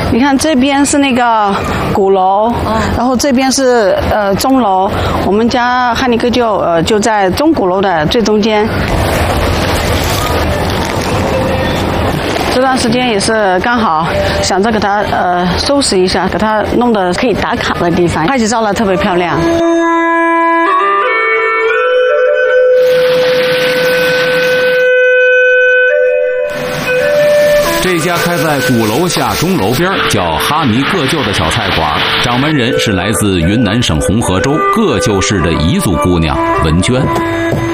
你看这边是那个鼓楼，然后这边是钟楼。我们家汉尼哥就在钟鼓楼的最中间。这段时间也是刚好想着给它收拾一下，给它弄得可以打卡的地方，拍起照来特别漂亮。 这家开在鼓楼下钟楼边叫哈尼各就的小菜馆，掌门人是来自云南省红河州各就市的彝族姑娘文娟。